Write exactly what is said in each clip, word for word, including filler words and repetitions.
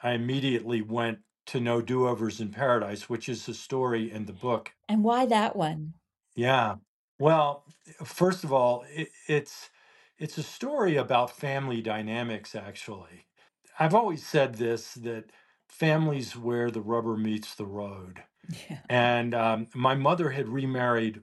I immediately went to No Do-Overs in Paradise, which is the story in the book. And why that one? Yeah. Well, first of all, it, it's it's a story about family dynamics, actually. I've always said this, that families where the rubber meets the road. Yeah. And um, my mother had remarried,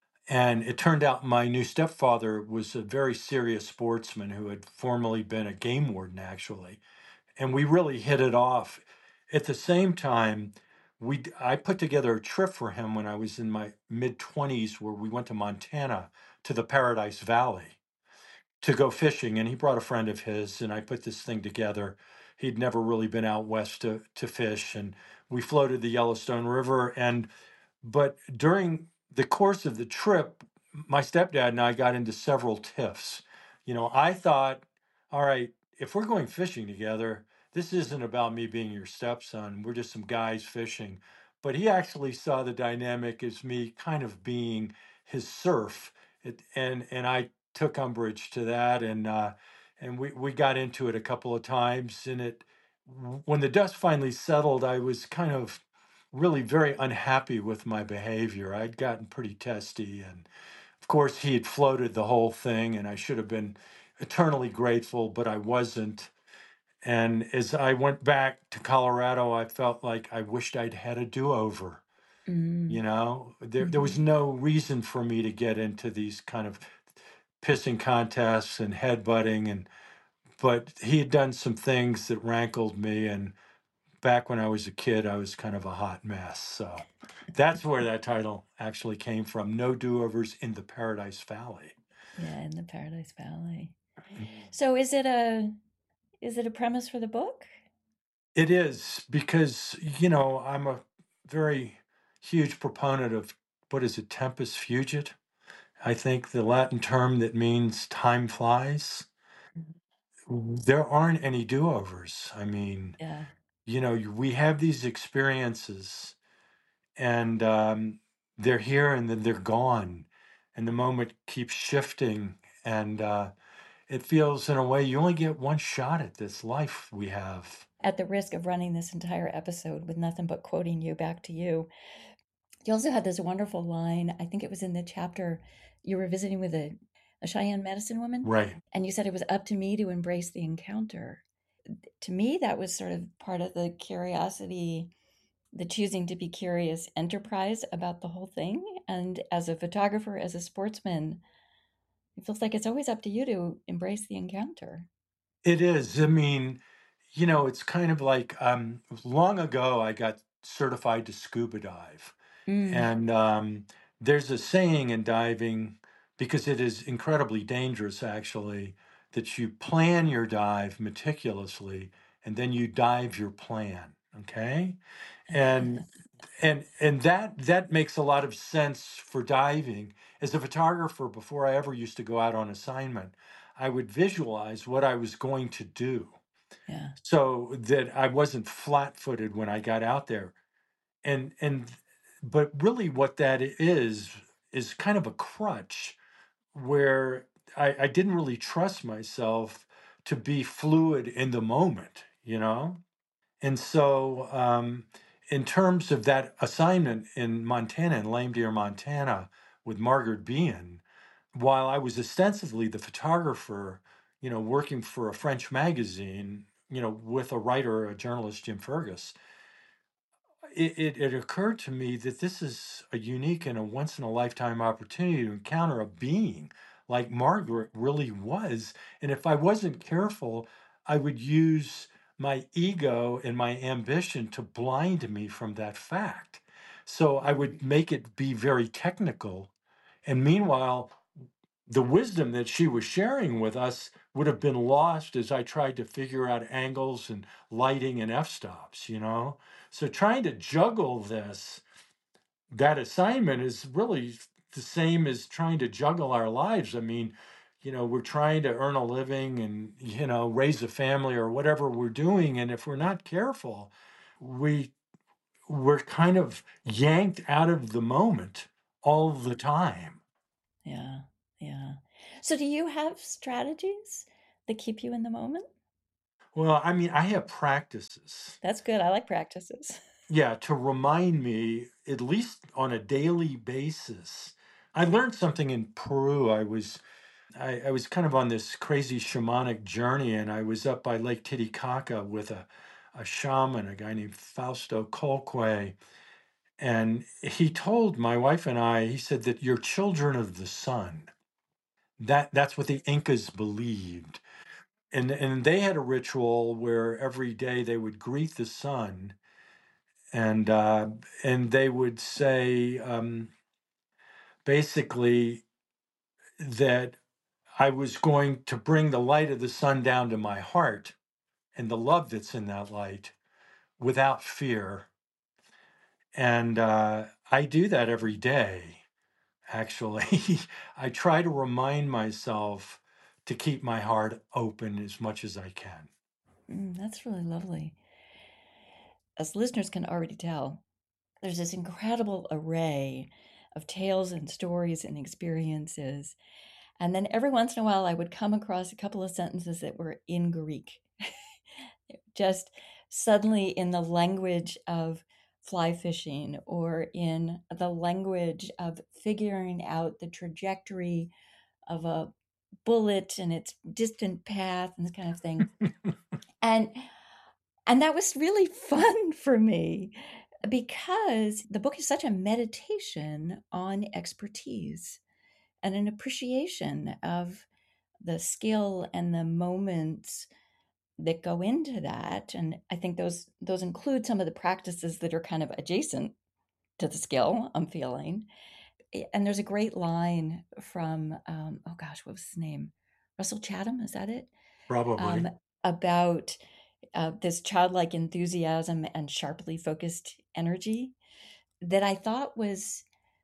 and it turned out my new stepfather was a very serious sportsman who had formerly been a game warden, actually. And we really hit it off. At the same time, we I put together a trip for him when I was in my mid twenties, where we went to Montana to the Paradise Valley to go fishing, and he brought a friend of his, and I put this thing together. He'd never really been out west to to fish, and we floated the Yellowstone River. And but during the course of the trip, my stepdad and I got into several tiffs. You know, I thought, all right, if we're going fishing together, this isn't about me being your stepson. We're just some guys fishing. But he actually saw the dynamic as me kind of being his serf. It, and and I took umbrage to that, and uh, and we, we got into it a couple of times. And it when the dust finally settled, I was kind of really very unhappy with my behavior. I'd gotten pretty testy, and of course, he had floated the whole thing, and I should have been eternally grateful, but I wasn't. And as I went back to Colorado, I felt like I wished I'd had a do over. Mm. You know, there, there Hmm. was no reason for me to get into these kind of pissing contests and headbutting. And but he had done some things that rankled me, and back when I was a kid, I was kind of a hot mess. So that's where that title actually came from. No Do-Overs in the Paradise Valley. Yeah, in the Paradise Valley. Mm. So is it a is it a premise for the book? It is because, you know, I'm a very huge proponent of what is it, tempus fugit? I think the Latin term that means time flies. There aren't any do-overs. I mean, Yeah. you know, we have these experiences, and um, they're here and then they're gone, and the moment keeps shifting, and uh, it feels in a way you only get one shot at this life we have. At the risk of running this entire episode with nothing but quoting you back to you, you also had this wonderful line. I think it was in the chapter you were visiting with a, a Cheyenne medicine woman, Right. and you said it was up to me to embrace the encounter. To me, that was sort of part of the curiosity, the choosing to be curious enterprise about the whole thing. And as a photographer, as a sportsman, it feels like it's always up to you to embrace the encounter. It is. I mean, you know, it's kind of like um, long ago I got certified to scuba dive. Mm, And um, there's a saying in diving, because it is incredibly dangerous actually, that you plan your dive meticulously and then you dive your plan. Okay. And and and that that makes a lot of sense for diving. As a photographer, before I ever used to go out on assignment, I would visualize what I was going to do yeah. so that I wasn't flat-footed when I got out there. And and but really what that is is kind of a crutch where I, I didn't really trust myself to be fluid in the moment, you know? And so, um, in terms of that assignment in Montana, in Lame Deer, Montana, with Margaret Bean, while I was ostensibly the photographer, you know, working for a French magazine, you know, with a writer, a journalist, Jim Fergus, it, it, it occurred to me that this is a unique and a once in a lifetime opportunity to encounter a being like Margaret really was. And if I wasn't careful, I would use my ego and my ambition to blind me from that fact. So I would make it be very technical. And meanwhile, the wisdom that she was sharing with us would have been lost as I tried to figure out angles and lighting and f stops, you know? So trying to juggle this, that assignment is really the same as trying to juggle our lives. I mean, you know, we're trying to earn a living and, you know, raise a family or whatever we're doing. And if we're not careful, we we're kind of yanked out of the moment all the time. Yeah. Yeah. So do you have strategies that keep you in the moment? Well, I mean, I have practices. That's good. I like practices. Yeah, to remind me, at least on a daily basis. I learned something in Peru. I was I, I was kind of on this crazy shamanic journey, and I was up by Lake Titicaca with a, a shaman, a guy named Fausto Colque. And he told my wife and I, he said that you're children of the sun. That that's what the Incas believed. And and they had a ritual where every day they would greet the sun, and uh, and they would say um, basically that I was going to bring the light of the sun down to my heart and the love that's in that light without fear. And uh, I do that every day, actually. I try to remind myself to keep my heart open as much as I can. Mm, that's really lovely. As listeners can already tell, there's this incredible array of tales and stories and experiences. And then every once in a while, I would come across a couple of sentences that were in Greek, just suddenly in the language of fly fishing or in the language of figuring out the trajectory of a bullet and its distant path and this kind of thing. And and that was really fun for me because the book is such a meditation on expertise and an appreciation of the skill and the moments that go into that. And I think those those include some of the practices that are kind of adjacent to the skill I'm feeling. And there's a great line from um, oh gosh, what was his name? Russell Chatham, is that it? Um, Probably. about uh, this childlike enthusiasm and sharply focused energy that I thought was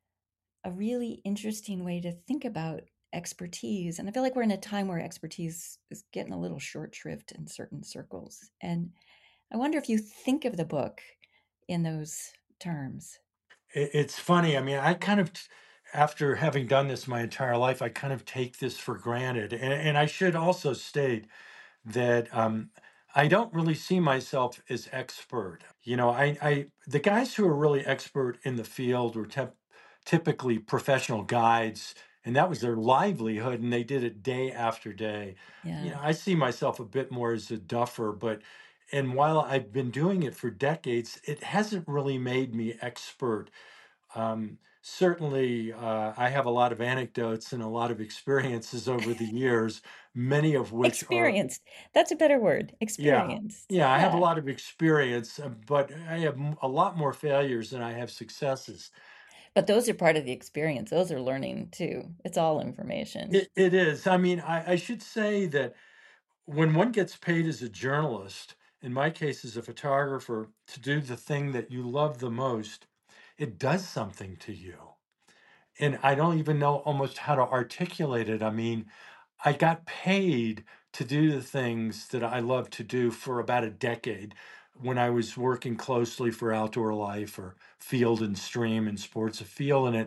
a really interesting way to think about expertise. And I feel like we're in a time where expertise is getting a little short shrift in certain circles. And I wonder if you think of the book in those terms. It, it's funny. I mean, I kind of, after having done this my entire life, I kind of take this for granted. And, and I should also state that um, I don't really see myself as expert. You know, I, I the guys who are really expert in the field were tep- typically professional guides, and that was their livelihood, and they did it day after day. You Yeah. know, I see myself a bit more as a duffer, but and while I've been doing it for decades, it hasn't really made me expert. Um, certainly, uh, I have a lot of anecdotes and a lot of experiences over the years, many of which are, Experienced. That's a better word. yeah, Experienced. yeah, I have a Yeah. lot of experience, uh, but I have m- a lot more failures than I have successes. But those are part of the experience. Those are learning too. It's all information. It, it is. I mean, I, I should say that when one gets paid as a journalist, in my case as a photographer, to do the thing that you love the most, it does something to you. And I don't even know almost how to articulate it. I mean, I got paid to do the things that I love to do for about a decade when I was working closely for Outdoor Life or Field and Stream and Sports of Field, and it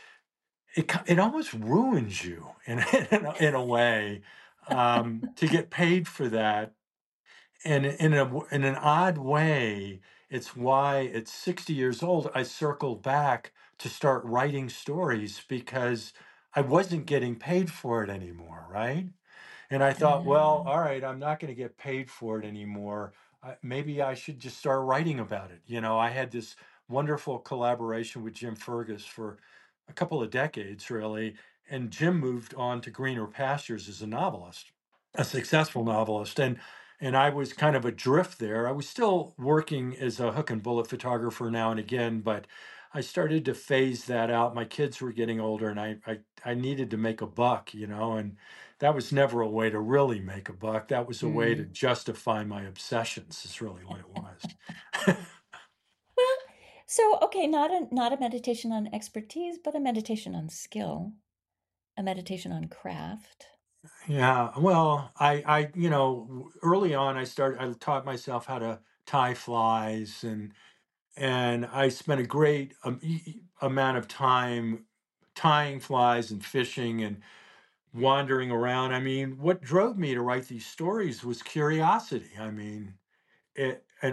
it ki- it almost ruins you in in a, in a way um, to get paid for that. And in a w- in an odd way, it's why at sixty years old I circled back to start writing stories because I wasn't getting paid for it anymore, right? And I thought, well, Uh, all right, I'm not going to get paid for it anymore. Uh, maybe I should just start writing about it. You know, I had this wonderful collaboration with Jim Fergus for a couple of decades, really. And Jim moved on to greener pastures as a novelist, a successful novelist. And and I was kind of adrift there. I was still working as a hook and bullet photographer now and again, but I started to phase that out. My kids were getting older, and I I, I needed to make a buck, you know, and that was never a way to really make a buck. That was a way to mm. justify my obsessions, is really what it was. Well, so okay, not a not a meditation on expertise, but a meditation on skill, a meditation on craft. Yeah, well, I, I, you know, early on, I started, I taught myself how to tie flies, and and I spent a great um, e- e- amount of time tying flies and fishing, and wandering around. I mean, what drove me to write these stories was curiosity. I mean, it,